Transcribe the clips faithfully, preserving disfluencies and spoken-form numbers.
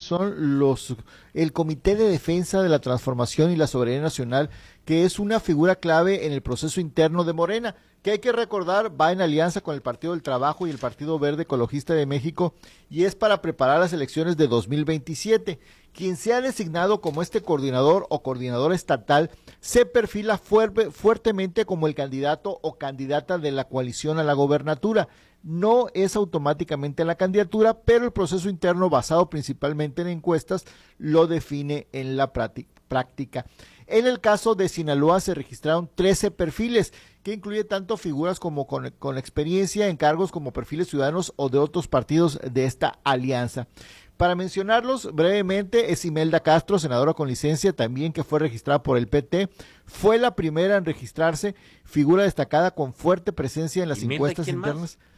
son los el Comité de Defensa de la Transformación y la Soberanía Nacional, que es una figura clave en el proceso interno de Morena, que hay que recordar va en alianza con el Partido del Trabajo y el Partido Verde Ecologista de México, y es para preparar las elecciones de dos mil veintisiete. Quien se ha designado como este coordinador o coordinadora estatal se perfila fuerte, fuertemente como el candidato o candidata de la coalición a la gobernatura. No es automáticamente la candidatura, pero el proceso interno, basado principalmente en encuestas, lo define en la práctica. En el caso de Sinaloa se registraron trece perfiles, que incluye tanto figuras como con, con experiencia en cargos como perfiles ciudadanos o de otros partidos de esta alianza. Para mencionarlos brevemente, es Imelda Castro, senadora con licencia, también que fue registrada por el P T, fue la primera en registrarse, figura destacada con fuerte presencia en las encuestas internas. Más?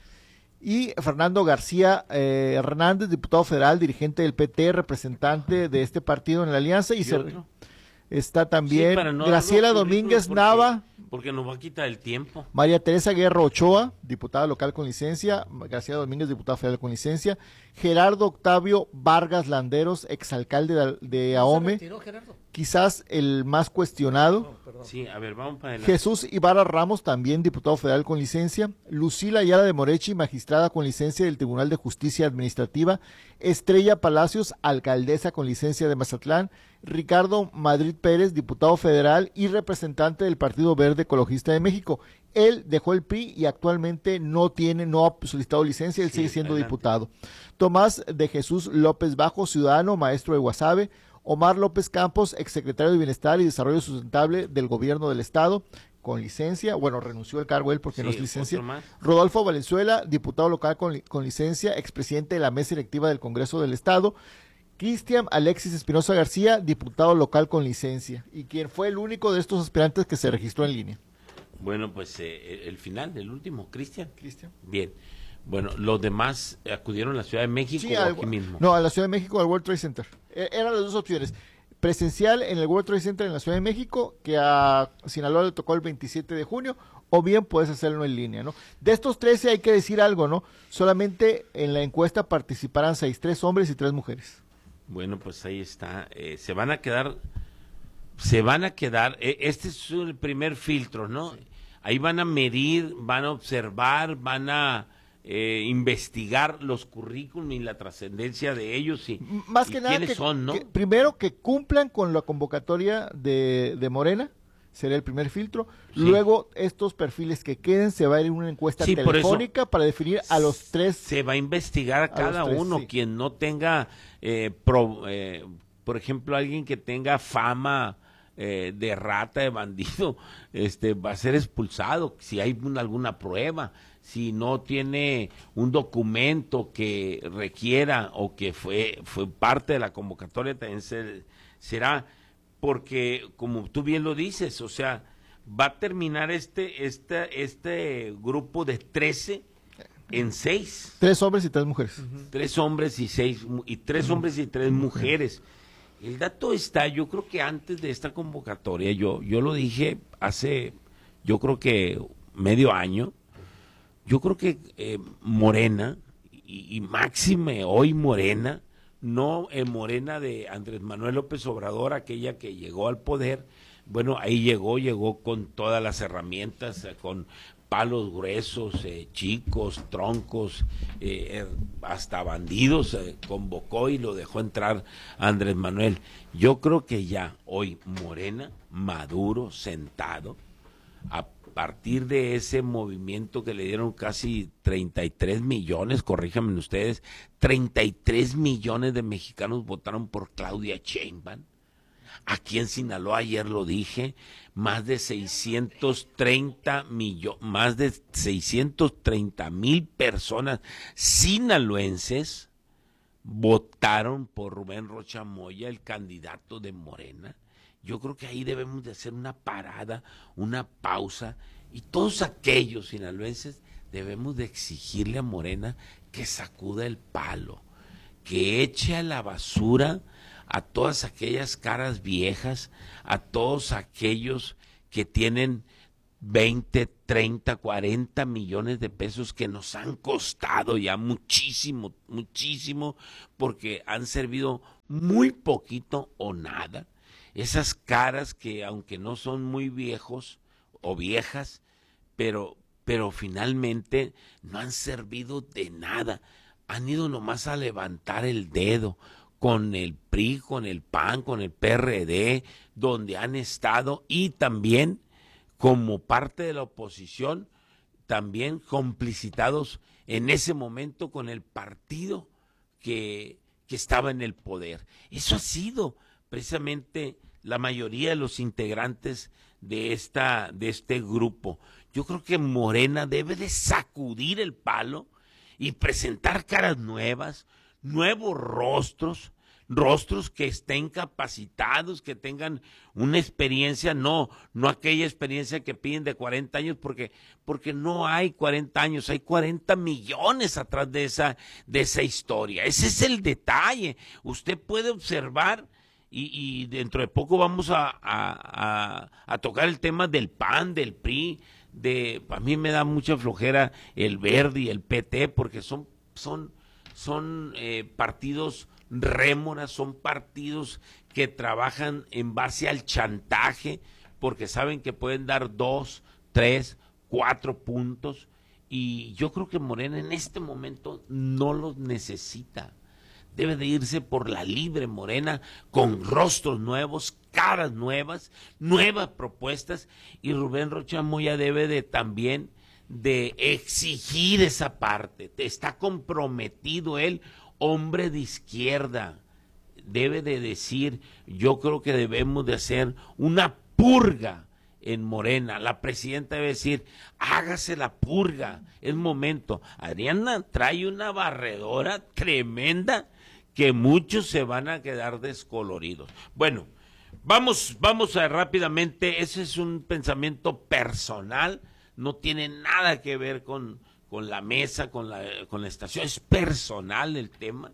Y Fernando García eh, Hernández, diputado federal, dirigente del P T, representante de este partido en la alianza, y se, está también sí, no Graciela Domínguez porque, Nava, porque nos va a quitar el tiempo. María Teresa Guerra Ochoa, diputada local con licencia, Graciela Domínguez, diputada federal con licencia, Gerardo Octavio Vargas Landeros, exalcalde de, de Ahome, retiró, quizás el más cuestionado. No, sí, a ver, vamos para adelante. Jesús Ibarra Ramos, también diputado federal con licencia, Lucila Ayala de Morechi, magistrada con licencia del Tribunal de Justicia Administrativa, Estrella Palacios, alcaldesa con licencia de Mazatlán, Ricardo Madrid Pérez, diputado federal y representante del Partido Verde Ecologista de México. Él dejó el P R I y actualmente no tiene, no ha solicitado licencia, él sí, sigue siendo adelante. Diputado. Tomás de Jesús López Bajo, ciudadano, maestro de Guasave. Omar López Campos, exsecretario de Bienestar y Desarrollo Sustentable del Gobierno del Estado, con licencia, bueno, renunció al cargo él porque sí, no es licencia. Rodolfo Valenzuela, diputado local con, con licencia, expresidente de la mesa directiva del Congreso del Estado. Cristian Alexis Espinosa García, diputado local con licencia, y quien fue el único de estos aspirantes que se registró en línea. Bueno, pues eh, el final, el último, Cristian. Cristian. Bien. Bueno, los demás acudieron a la Ciudad de México sí, o al, aquí mismo. No, a la Ciudad de México, al World Trade Center. E eran las dos opciones. Presencial en el World Trade Center en la Ciudad de México, que a Sinaloa le tocó el veintisiete de junio, o bien puedes hacerlo en línea, ¿no? De estos trece hay que decir algo, ¿no? Solamente en la encuesta participarán seis, tres hombres y tres mujeres. Bueno, pues ahí está. Eh, se van a quedar, se van a quedar, eh, este es el primer filtro, ¿no? Sí. Ahí van a medir, van a observar, van a eh, investigar los currículum y la trascendencia de ellos y, más y que nada quiénes que, son, ¿no? Que, primero que cumplan con la convocatoria de, de Morena, sería el primer filtro. Sí. Luego estos perfiles que queden se va a ir una encuesta sí, telefónica para definir a los tres. Se va a investigar a, a cada tres, uno, sí. Quien no tenga, eh, pro, eh, por ejemplo, alguien que tenga fama eh, de rata, de bandido, este va a ser expulsado si hay una, alguna prueba. Si no tiene un documento que requiera o que fue fue parte de la convocatoria, también se, será, porque como tú bien lo dices, o sea, va a terminar este este este grupo de trece en seis. Tres hombres y tres mujeres. Uh-huh. Tres hombres y seis, y tres uh-huh. hombres y tres mujeres. El dato está, yo creo que antes de esta convocatoria, yo, yo lo dije hace, yo creo que medio año, yo creo que eh, Morena, y, y máxime hoy Morena, no eh, Morena de Andrés Manuel López Obrador, aquella que llegó al poder, bueno, ahí llegó, llegó con todas las herramientas, eh, con palos gruesos, eh, chicos, troncos, eh, hasta bandidos, eh, convocó y lo dejó entrar Andrés Manuel. Yo creo que ya hoy Morena, Maduro, sentado, a partir de ese movimiento que le dieron casi treinta y tres millones, corríjanme ustedes, treinta y tres millones de mexicanos votaron por Claudia Sheinbaum. Aquí en Sinaloa, ayer lo dije, más de seiscientos treinta millones, más de seiscientos treinta mil personas sinaloenses votaron por Rubén Rocha Moya, el candidato de Morena. Yo creo que ahí debemos de hacer una parada, una pausa, y todos aquellos sinaloenses debemos de exigirle a Morena que sacuda el palo, que eche a la basura a todas aquellas caras viejas, a todos aquellos que tienen veinte, treinta, cuarenta millones de pesos que nos han costado ya muchísimo, muchísimo, porque han servido muy poquito o nada. Esas caras que aunque no son muy viejos o viejas, pero, pero finalmente no han servido de nada. Han ido nomás a levantar el dedo con el P R I, con el P A N, con el P R D, donde han estado, y también como parte de la oposición, también complicitados en ese momento con el partido que, que estaba en el poder. Eso ha sido precisamente la mayoría de los integrantes de esta, de este grupo. Yo creo que Morena debe de sacudir el palo y presentar caras nuevas, nuevos rostros, rostros que estén capacitados, que tengan una experiencia, no, no aquella experiencia que piden de cuarenta años, porque, porque no hay cuarenta años, hay cuarenta millones atrás de esa, de esa historia. Ese es el detalle. Usted puede observar, y, y dentro de poco vamos a, a, a, a tocar el tema del P A N, del P R I, de, a mí me da mucha flojera el Verde y el P T, porque son, son, son eh, partidos rémoras, son partidos que trabajan en base al chantaje, porque saben que pueden dar dos, tres, cuatro puntos, y yo creo que Morena en este momento no los necesita. Debe de irse por la libre Morena, con rostros nuevos, caras nuevas, nuevas propuestas, y Rubén Rocha Moya debe de también de exigir esa parte. Está comprometido él, hombre de izquierda, debe de decir, yo creo que debemos de hacer una purga en Morena. La presidenta debe decir, hágase la purga, es momento. Adriana trae una barredora tremenda que muchos se van a quedar descoloridos. Bueno, vamos, vamos a rápidamente, ese es un pensamiento personal, no tiene nada que ver con, con la mesa, con la, con la estación, es personal el tema.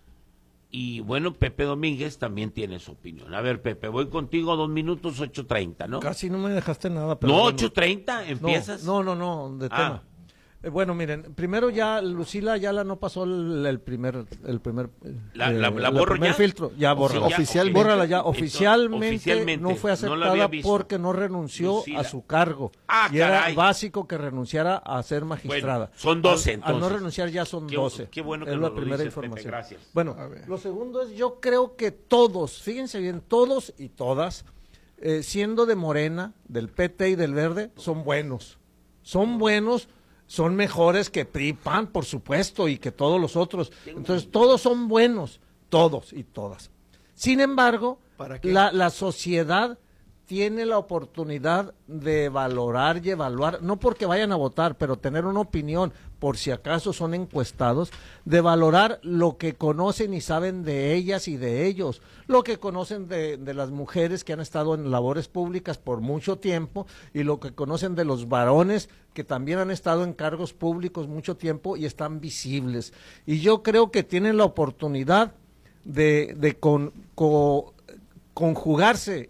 Y bueno, Pepe Domínguez también tiene su opinión. A ver, Pepe, voy contigo dos minutos, ocho treinta, ¿no? Casi no me dejaste nada. Pero no, bueno. ocho treinta, ¿empiezas? No, no, no, no de Ah. tema. Eh, bueno, miren, primero ya Lucila Ayala no pasó el, el primer, el primer, La- eh, la- la el borro primer ya. filtro, ya O borra, sea, ya, Oficialmente. bórrala ya. Entonces, Oficialmente, oficialmente, no fue no la aceptada había visto. porque no renunció Lucila. a su cargo. Ah, y era caray. básico que renunciara a ser magistrada. Bueno, son doce, Al- Al, no entonces. renunciar ya son Qué- doce. qué bueno que es nos la lo primera dices, Pepe, información. gracias. Bueno, A ver. lo segundo es, yo creo que todos, fíjense bien, todos y todas, eh, siendo de Morena, del P T y del Verde, son buenos. Son buenos, son mejores que P R I, P A N, por supuesto, y que todos los otros. Entonces, todos son buenos, todos y todas. Sin embargo, ¿Para qué? la, la sociedad tiene la oportunidad de valorar y evaluar, no porque vayan a votar, pero tener una opinión, por si acaso son encuestados, de valorar lo que conocen y saben de ellas y de ellos, lo que conocen de, de las mujeres que han estado en labores públicas por mucho tiempo y lo que conocen de los varones que también han estado en cargos públicos mucho tiempo y están visibles. Y yo creo que tienen la oportunidad de, de con, co- conjugarse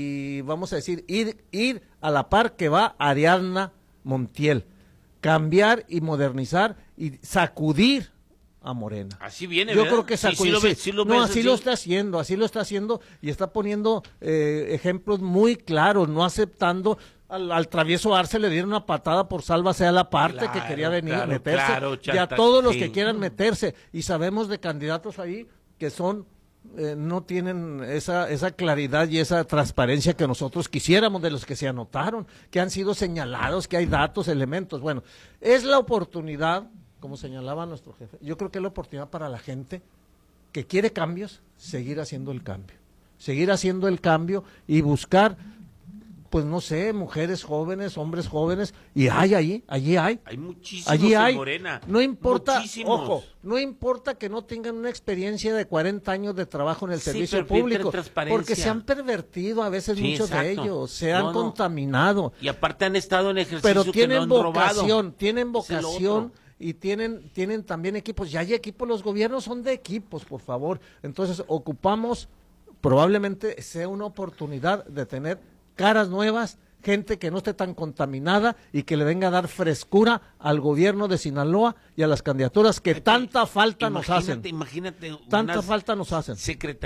y vamos a decir, ir, ir a la par que va Ariadna Montiel, cambiar y modernizar y sacudir a Morena. Así viene, Yo ¿verdad? creo que Sí, sí sacudir. lo sí. ves- sí lo no, ves así así. lo está haciendo, así lo está haciendo y está poniendo eh, ejemplos muy claros, no aceptando. Al, al travieso Arce le dieron una patada por sálvase a la parte Claro, que quería venir claro, meterse claro, y a chanta- todos los sí. que quieran meterse y sabemos de candidatos ahí que son eh, no tienen esa esa claridad y esa transparencia que nosotros quisiéramos de los que se anotaron, que han sido señalados, que hay datos, elementos. Bueno, es la oportunidad, como señalaba nuestro jefe, yo creo que es la oportunidad para la gente que quiere cambios, seguir haciendo el cambio, seguir haciendo el cambio y buscar, pues no sé, mujeres jóvenes, hombres jóvenes, y hay allí, allí hay. Hay muchísimos Allí hay, en Morena. no importa, Muchísimos. ojo, no importa que no tengan una experiencia de cuarenta años de trabajo en el Sí, servicio pero fíjate, público, transparencia. porque se han pervertido a veces Sí, muchos de exacto. ellos, se han No, no. contaminado, Y aparte han estado en ejercicio pero que tienen no han robado. vocación, tienen Ese es lo vocación otro. y tienen tienen también equipos, ya hay equipos, los gobiernos son de equipos, por favor. Entonces, ocupamos, probablemente sea una oportunidad de tener caras nuevas, gente que no esté tan contaminada y que le venga a dar frescura al gobierno de Sinaloa y a las candidaturas que tanta falta nos hacen. Imagínate, imagínate Tanta unas falta nos hacen. secretarías